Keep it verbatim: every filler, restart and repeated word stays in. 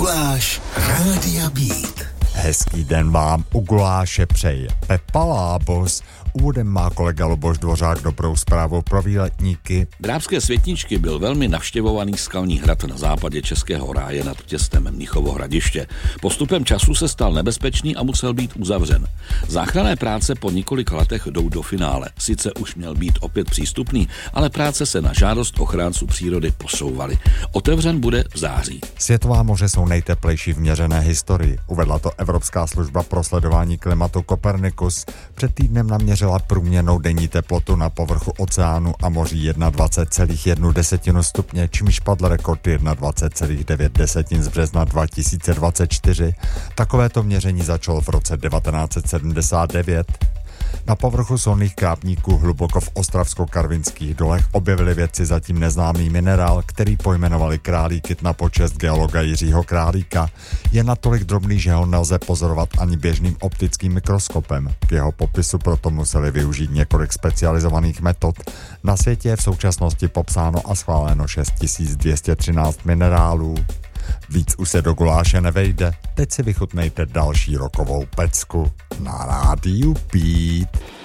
Guláš Rádia Beat. Hezký den vám u guláše přeje Pepa Lábos. Úvodem má kolega Luboš Dvořák dobrou zprávu pro výletníky. Drábské Světničky byl velmi navštěvovaný skalní hrad na západě Českého ráje nad městem Mnichovo Hradiště. Postupem času se stal nebezpečný a musel být uzavřen. Záchranné práce po několika letech jdou do finále. Sice už měl být opět přístupný, ale práce se na žádost ochránců přírody posouvaly. Otevřen bude v září. Světová moře jsou nejteplejší v měřené historii. Uvedla to Evropská služba pro sledování klimatu Copernicus. Před týdnem naměřila průměrnou denní teplotu na povrchu oceánu a moří dvacet jedna celá jedna stupně, čímž padl rekord dvacet jedna celá devět z března dva tisíce dvacet čtyři. Takovéto měření začalo v roce devatenáct set sedmdesát devět. Na povrchu solných krápníků hluboko v ostravsko-karvinských dolech objevili vědci zatím neznámý minerál, který pojmenovali králíkyt na počest geologa Jiřího Králíka. Je natolik drobný, že ho nelze pozorovat ani běžným optickým mikroskopem. K jeho popisu proto museli využít několik specializovaných metod. Na světě je v současnosti popsáno a schváleno šest tisíc dvě stě třináct minerálů. Víc už se do guláše nevejde, teď si vychutnejte další rokovou pecku na Rádiu Beat.